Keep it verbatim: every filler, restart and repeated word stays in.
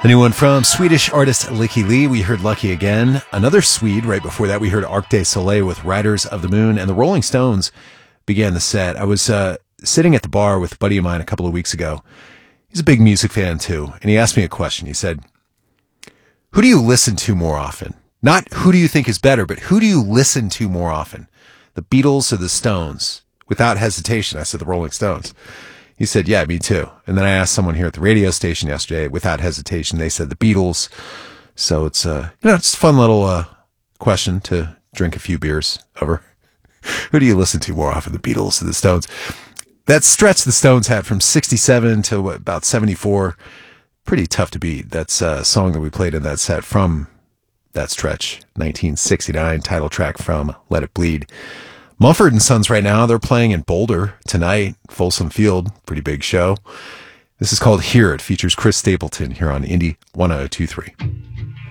The new one from Swedish artist Lykke Li. We heard Lucky Again. Another Swede. Right before that, we heard Arc de Soleil with Riders of the Moon. And the Rolling Stones began the set. I was uh, sitting at the bar with a buddy of mine a couple of weeks ago. He's a big music fan, too. And he asked me a question. He said, who do you listen to more often? Not who do you think is better, but who do you listen to more often? The Beatles or the Stones? Without hesitation, I said the Rolling Stones. He said, yeah, me too. And then I asked someone here at the radio station yesterday, without hesitation, they said the Beatles. So it's, uh, you know, it's a fun little uh, question to drink a few beers over. Who do you listen to more often, the Beatles or the Stones? That stretch the Stones had from sixty-seven to what, about seventy-four, pretty tough to beat. That's a song that we played in that set from that stretch, nineteen sixty-nine, title track from Let It Bleed. Mumford and Sons right now, they're playing in Boulder tonight, Folsom Field, pretty big show. This is called Here. It features Chris Stapleton here on Indie one oh two three.